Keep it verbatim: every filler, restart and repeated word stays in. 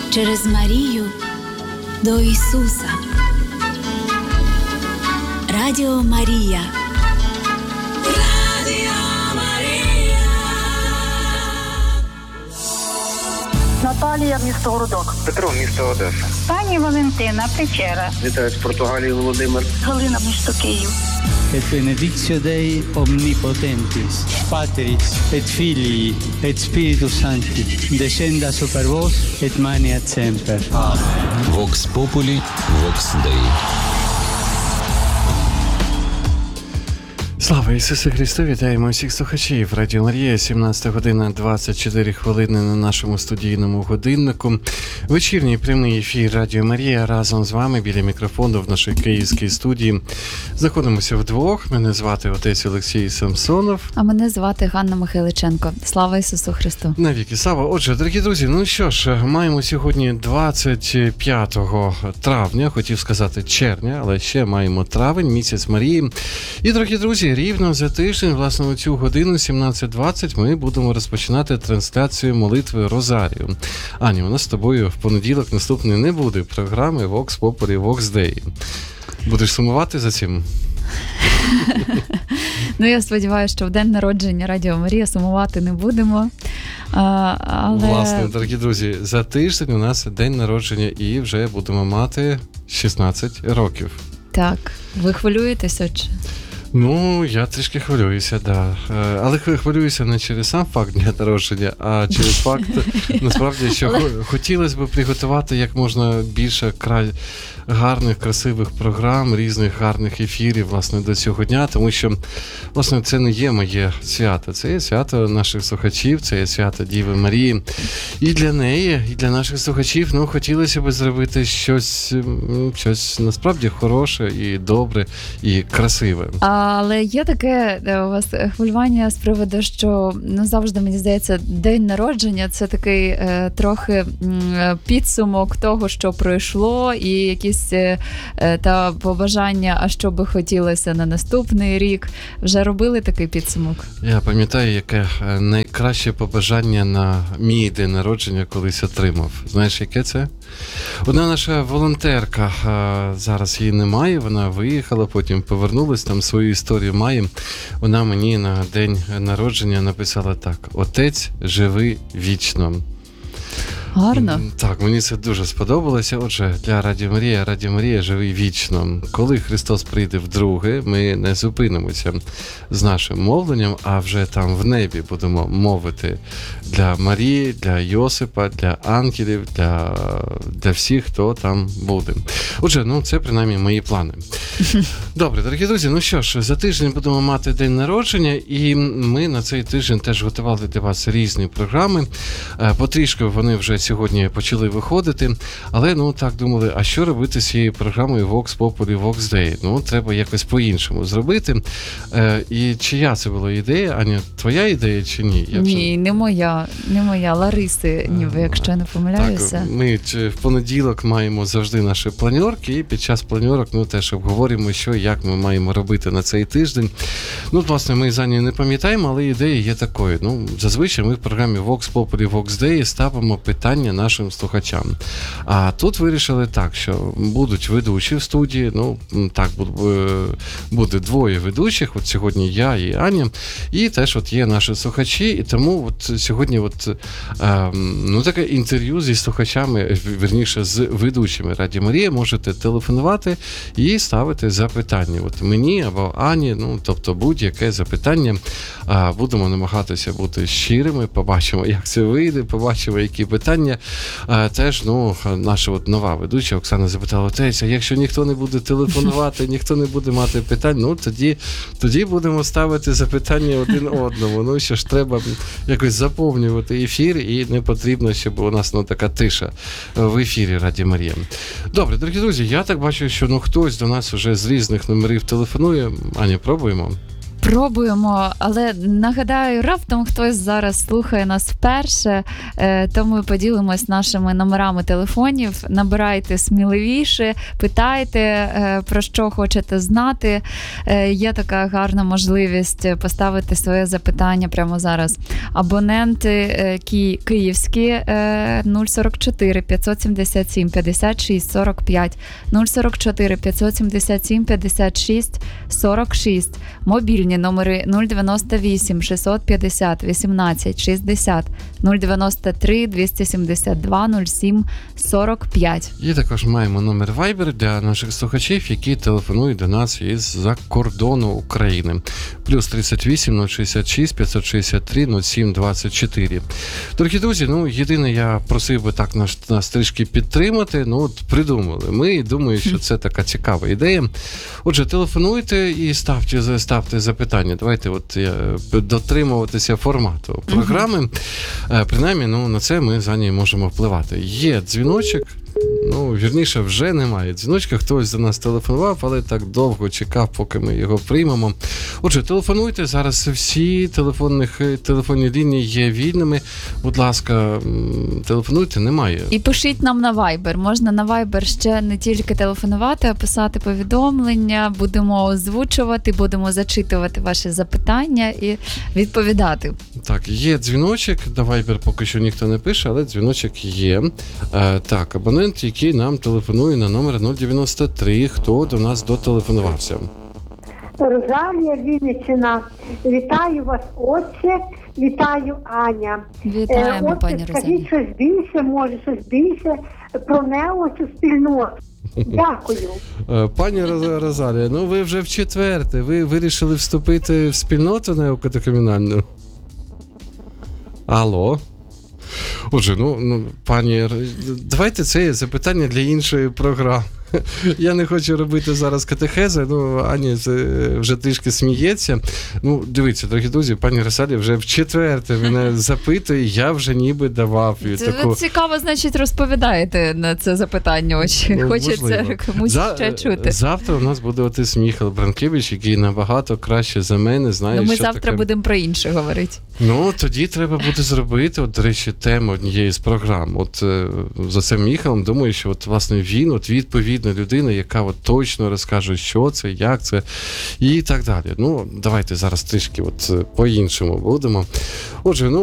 через Марію до Ісуса. Радіо Марія. Наталія, місто Городок. Петро, місто Одеса. Пані Валентина, Печера. Вітаю з Португалії, Володимир. Галина, місто Київ. Et benedictio Dei omnipotentis, Patris et Filii et Spiritus Sancti, descenda super vos et maniat semper. Amen. Vox Populi, Vox Dei. Слава Ісусу Христу! Вітаємо всіх слухачів. Радіо Марія, сімнадцята година двадцять чотири хвилини на нашому студійному годиннику. Вечірній прямий ефір Радіо Марія разом з вами біля мікрофону в нашій київській студії. Знаходимося вдвох. Мене звати отець Олексій Самсонов. А мене звати Ганна Михайличенко. Слава Ісусу Христу! Навіки слава! Отже, дорогі друзі, ну що ж, маємо сьогодні двадцять п'ятого травня, хотів сказати червня, але ще маємо травень, місяць Марії. І, дорогі друзі, рівно за тиждень, власне, у цю годину, сімнадцять двадцять, ми будемо розпочинати трансляцію молитви Розарію. Аня, у нас з тобою в понеділок наступний не буде програми Vox Populi, Vox Dei. Будеш сумувати за цим? Ну, я сподіваюся, що в день народження Радіо Марія сумувати не будемо. А, але... Власне, дорогі друзі, за тиждень у нас день народження і вже будемо мати шістнадцять років. Так. Ви хвилюєтеся чи? Ну, я трішки хвилююся, да. Але хвилююся не через сам факт дня народження, а через факт, насправді, що Але... хотілося б приготувати як можна більше край гарних, красивих програм, різних гарних ефірів, власне, до цього дня, тому що, власне, це не є моє свято, це є свято наших слухачів, це є свято Діви Марії. І для неї, і для наших слухачів, ну, хотілося б зробити щось, щось насправді хороше і добре, і красиве. Але є таке у вас хвилювання з приводу, що, ну, завжди, мені здається, день народження – це такий е, трохи м, підсумок того, що пройшло, і якісь е, та побажання, а що би хотілося на наступний рік. Вже робили такий підсумок? Я пам'ятаю, яке найкраще побажання на мій день народження колись отримав. Знаєш, яке це? Одна наша волонтерка, зараз її немає, вона виїхала, потім повернулась, там свою історію має. Вона мені на день народження написала так: «Отець, живи вічно». Гарно. Так, мені це дуже сподобалося. Отже, для Радіо Марія, Радіо Марія живи вічно. Коли Христос прийде вдруге, ми не зупинимося з нашим мовленням, а вже там в небі будемо мовити для Марії, для Йосипа, для ангелів, для, для всіх, хто там буде. Отже, ну це принаймні мої плани. Добре, дорогі друзі, ну що ж, за тиждень будемо мати день народження, і ми на цей тиждень теж готували для вас різні програми. Потрішки вони вже сьогодні почали виходити, але, ну, так думали, а що робити з цією програмою Vox Populi, Vox Dei? Ну, треба якось по-іншому зробити. Е, і чия це була ідея? Аня, твоя ідея чи ні? Я ні, вже... не моя, не моя, Лариси, ніби, якщо я не помиляюся. Так, ми в понеділок маємо завжди наші планерки, і під час планерок, ну, теж обговорюємо, що і як ми маємо робити на цей тиждень. Ну, власне, ми за нею не пам'ятаємо, але ідея є такою. Ну, зазвичай ми в програмі Vox Populi, Vox Dei ставимо питання нашим слухачам. А тут вирішили так, що будуть ведучі в студії, ну, так, буде двоє ведучих, от сьогодні я і Аня, і теж от є наші слухачі, і тому от сьогодні от, е, ну, таке інтерв'ю зі слухачами, вірніше, з ведучими Радіо Марія, можете телефонувати і ставити запитання. От мені або Ані, ну, тобто будь-яке запитання, е, будемо намагатися бути щирими, побачимо, як це вийде, побачимо, які питання. А, теж, ну, наша от нова ведуча Оксана запитала: «Отець, а якщо ніхто не буде телефонувати, ніхто не буде мати питань, ну, тоді, тоді будемо ставити запитання один одному. Ну, що ж, треба якось заповнювати ефір, і не потрібно, щоб у нас, ну, така тиша в ефірі Радіо Марія». Добре, дорогі друзі, я так бачу, що, ну, хтось до нас вже з різних номерів телефонує. Аня, пробуємо? Спробуємо, але нагадаю, раптом хтось зараз слухає нас вперше, е, то ми поділимось нашими номерами телефонів. Набирайте сміливіше, питайте, е, про що хочете знати. Е, є така гарна можливість поставити своє запитання прямо зараз. Абоненти е, ки- київські е, нуль сорок чотири п'ятсот сімдесят сім п'ятдесят шість сорок п'ять, нуль сорок чотири п'ятсот сімдесят сім п'ятдесят шість сорок шість. Мобільні номери нуль дев'яносто вісім шістсот п'ятдесят вісімнадцять шістдесят, нуль дев'яносто три двісті сімдесят два нуль сім сорок п'ять. І також маємо номер Viber для наших слухачів, які телефонують до нас із-за кордону України. Плюс тридцять вісім нуль шістдесят шість п'ятсот шістдесят три нуль сім двадцять чотири. Дорогі друзі, ну, єдине, я просив би так нас, нас трішки підтримати, ну, от придумали. Ми, і думаю, що це така цікава ідея. Отже, телефонуйте і ставте, ставте запитання. Давайте от я, дотримуватися формату програми. Uh-huh. Принаймні, ну, на це ми за нею можемо впливати. Є дзвіночок. Ну, вірніше, вже немає дзвіночка, хтось до нас телефонував, але так довго чекав, поки ми його приймемо. Отже, телефонуйте, зараз всі телефонних, телефонні лінії є вільними. Будь ласка, телефонуйте, немає. І пишіть нам на Viber. Можна на Viber ще не тільки телефонувати, а писати повідомлення, будемо озвучувати, будемо зачитувати ваші запитання і відповідати. Так, є дзвіночок, на Viber поки що ніхто не пише, але дзвіночок є. Е, так, абонент, який нам телефонує на номер нуль дев'яносто три. Хто до нас дотелефонувався? Розалія, Вінниччина. Вітаю вас, отче. Вітаю, Аня. Вітаємо, е, отче, пані скажіть Розалія. щось більше, може, щось більше про неочу спільноту. Дякую. Е, пані Роз- Розалія, ну ви вже в четверте. Ви вирішили вступити в спільноту неокатехумінальну? Алло? Отже, ну, ну, пані, давайте це запитання для іншої програми. Я не хочу робити зараз катехези, ну, Аня вже трішки сміється. Ну, дивіться, дорогі друзі, пані Розалія вже в четверте мене запитує, я вже ніби давав їй Це таку... ви цікаво, значить, розповідаєте на це запитання, очі. Ну, Хочеться можливо. комусь За- ще чути. Завтра у нас буде отець Міхал Бранкевич, який набагато краще за мене знає, Ну, ми що завтра таке... будемо про інше говорити. Ну, тоді треба буде зробити, от, до речі, тему однієї з програм. От е, за цим Міхалом, думаю, що от, власне, він, от, відповідна людина, яка от, точно розкаже, що це, як це, і так далі. Ну, давайте зараз трішки от, по-іншому будемо. Отже, ну,